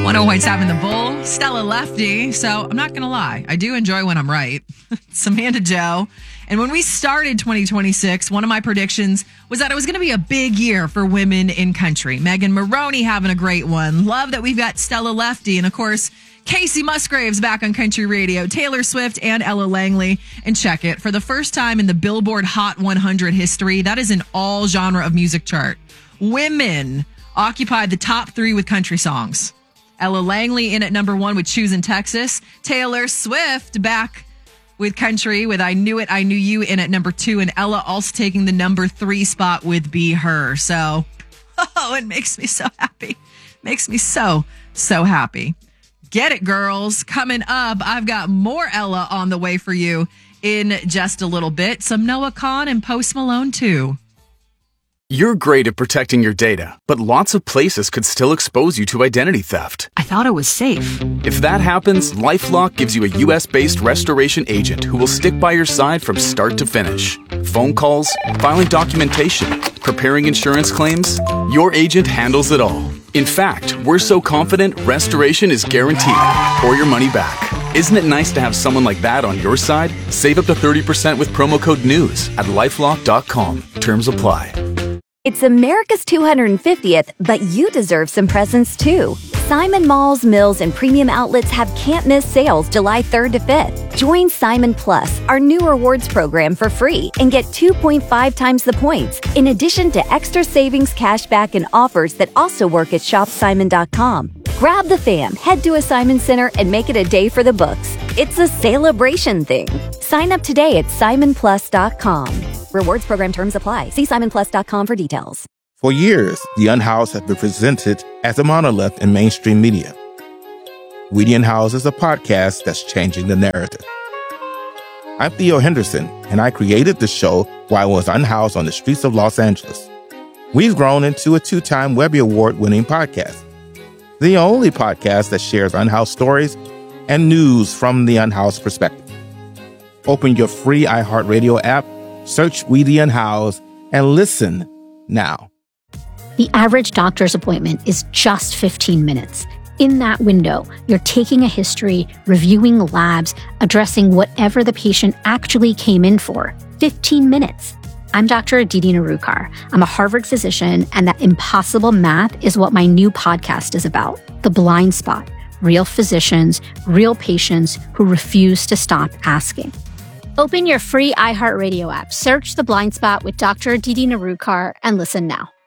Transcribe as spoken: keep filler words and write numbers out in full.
one oh point seven The Bull, Stella Lefty. So I'm not going to lie. I do enjoy when I'm right. Samantha Joe. And when we started twenty twenty-six, one of my predictions was that it was going to be a big year for women in country. Megan Maroney having a great one. Love that we've got Stella Lefty. And of course, Casey Musgraves back on country radio, Taylor Swift and Ella Langley. And check it. For the first time in the Billboard Hot one hundred history, that is an all genre of music chart. Women occupied the top three with country songs. Ella Langley in at number one with Choosing Texas. Taylor Swift back with country with I Knew It, I Knew You in at number two. And Ella also taking the number three spot with Be Her. So, oh, it makes me so happy. Makes me so, so happy. Get it, girls. Coming up, I've got more Ella on the way for you in just a little bit. Some Noah Kahan and Post Malone, too. You're great at protecting your data, but lots of places could still expose you to identity theft. I thought it was safe. If that happens, LifeLock gives you a U S-based restoration agent who will stick by your side from start to finish. Phone calls, filing documentation, preparing insurance claims, your agent handles it all. In fact, we're so confident restoration is guaranteed or your money back. Isn't it nice to have someone like that on your side? Save up to thirty percent with promo code NEWS at lifelock dot com. Terms apply. It's America's two hundred fiftieth, but you deserve some presents too. Simon Malls, Mills, and Premium Outlets have can't-miss sales July third to fifth. Join Simon Plus, our new rewards program, for free and get two point five times the points, in addition to extra savings, cashback, and offers that also work at shop simon dot com. Grab the fam, head to a Simon Center, and make it a day for the books. It's a celebration thing. Sign up today at simon plus dot com. Rewards program terms apply. See simon plus dot com for details. For years, The Unhoused has been presented as a monolith in mainstream media. We the Unhoused is a podcast that's changing the narrative. I'm Theo Henderson, and I created the show while I was unhoused on the streets of Los Angeles. We've grown into a two-time Webby Award-winning podcast, the only podcast that shares unhoused stories and news from the unhoused perspective. Open your free iHeartRadio app, search We the Unhoused, and listen now. The average doctor's appointment is just fifteen minutes. In that window, you're taking a history, reviewing labs, addressing whatever the patient actually came in for. fifteen minutes. I'm Doctor Aditi Narukar. I'm a Harvard physician, and that impossible math is what my new podcast is about. The Blind Spot. Real physicians, real patients who refuse to stop asking. Open your free iHeartRadio app, search The Blind Spot with Doctor Aditi Narukar, and listen now.